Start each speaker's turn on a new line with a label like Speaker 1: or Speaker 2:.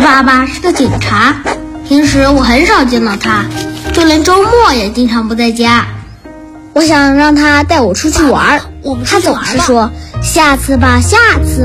Speaker 1: 爸爸是个警察，平时我很少见到他，就连周末也经常不在家。
Speaker 2: 我想让他带我出去玩，他总是说下次吧，下次